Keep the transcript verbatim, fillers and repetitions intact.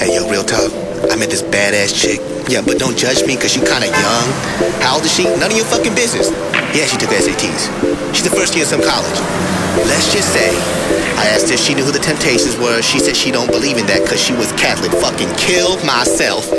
Hey, yo, real talk. I met this badass chick. Yeah, but don't judge me, cause she kinda young. How old is she? None of your fucking business. Yeah, she took S A Ts. She's the first year in some college. Let's just say, I asked if she knew who the Temptations were. She said she don't believe in that cause she was Catholic. Fucking kill myself.